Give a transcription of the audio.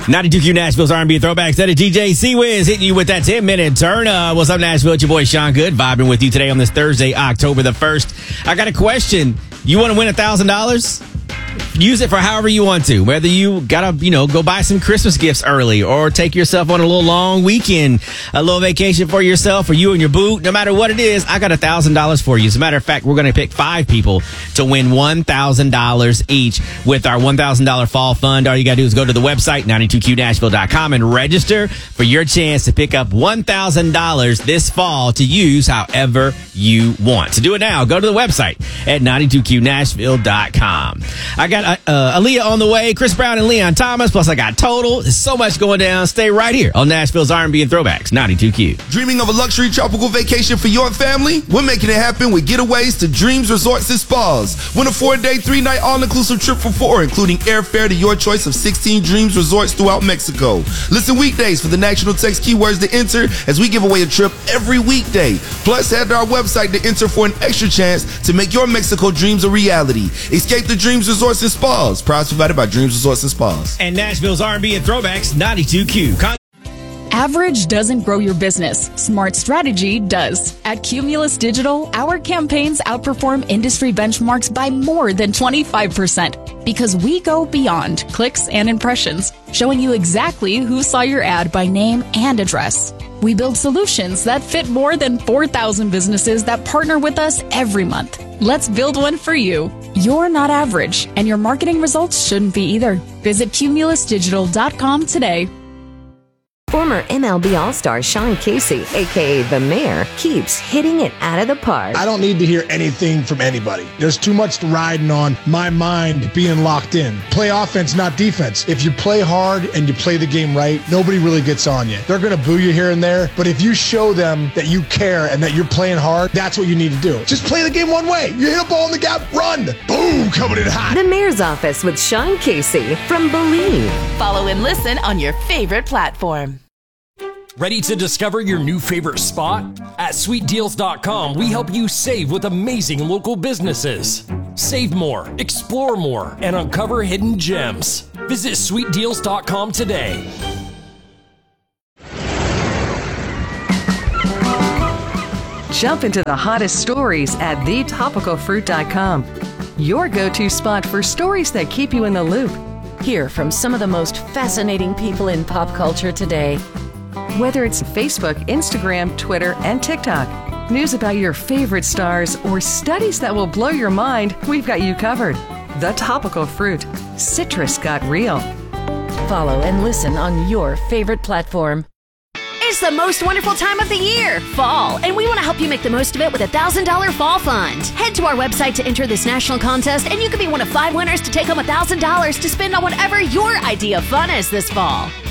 92Q Nashville's R&B Throwbacks. That is DJ C-Wiz hitting you with that 10-minute turn up. What's up, Nashville? It's your boy, Sean Good, vibing with you today on this Thursday, October the 1st. I got a question. You want to win $1,000? Use it for however you want to. Whether you gotta, go buy some Christmas gifts early or take yourself on a little long weekend, a little vacation for yourself or you and your boo. No matter what it is, I got $1,000 for you. As a matter of fact, we're going to pick 5 people to win $1,000 each with our $1,000 fall fund. All you gotta do is go to the website, 92qnashville.com, and register for your chance to pick up $1,000 this fall to use however you want. To do it now, go to the website at 92qnashville.com. I got Aaliyah on the way, Chris Brown and Leon Thomas, plus I got Total. There's so much going down. Stay right here on Nashville's R&B and Throwbacks, 92Q. Dreaming of a luxury tropical vacation for your family? We're making it happen with Getaways to Dreams Resorts and Spas. Win a 4-day, 3-night all-inclusive trip for 4, including airfare to your choice of 16 Dreams Resorts throughout Mexico. Listen weekdays for the national text keywords to enter as we give away a trip every weekday. Plus, head to our website to enter for an extra chance to make your Mexico dreams a reality. Escape the Dreams Resorts and Spas. Prize provided by Dreams Resorts and Spas. And Nashville's R&B and Throwbacks, 92Q. Average doesn't grow your business. Smart strategy does. At Cumulus Digital, our campaigns outperform industry benchmarks by more than 25% because we go beyond clicks and impressions, showing you exactly who saw your ad by name and address. We build solutions that fit more than 4,000 businesses that partner with us every month. Let's build one for you. You're not average, and your marketing results shouldn't be either. Visit cumulusdigital.com today. Former MLB All-Star Sean Casey, a.k.a. The Mayor, keeps hitting it out of the park. I don't need to hear anything from anybody. There's too much riding on my mind being locked in. Play offense, not defense. If you play hard and you play the game right, nobody really gets on you. They're going to boo you here and there, but if you show them that you care and that you're playing hard, that's what you need to do. Just play the game one way. You hit a ball in the gap, run. Boom, coming in hot. The Mayor's Office with Sean Casey from Believe. Follow and listen on your favorite platform. Ready to discover your new favorite spot? At sweetdeals.com, we help you save with amazing local businesses. Save more, explore more, and uncover hidden gems. Visit sweetdeals.com today. Jump into the hottest stories at thetopicalfruit.com. Your go-to spot for stories that keep you in the loop. Hear from some of the most fascinating people in pop culture today. Whether it's Facebook, Instagram, Twitter, and TikTok, news about your favorite stars, or studies that will blow your mind, we've got you covered. The Topical Fruit. Citrus got real. Follow and listen on your favorite platform. It's the most wonderful time of the year, fall, and we want to help you make the most of it with a $1,000 fall fund. Head to our website to enter this national contest, and you could be one of 5 winners to take home $1,000 to spend on whatever your idea of fun is this fall.